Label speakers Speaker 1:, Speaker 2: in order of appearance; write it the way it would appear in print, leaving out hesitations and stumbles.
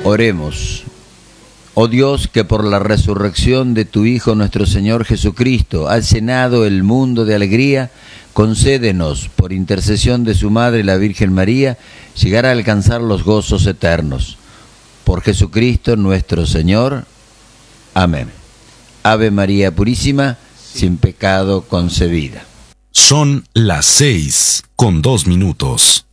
Speaker 1: Oremos. Oh Dios, que por la resurrección de tu Hijo nuestro Señor Jesucristo has llenado el mundo de alegría, concédenos, por intercesión de su Madre la Virgen María, llegar a alcanzar los gozos eternos. Por Jesucristo nuestro Señor. Amén. Ave María Purísima, sin pecado concebida.
Speaker 2: Son las 6:02.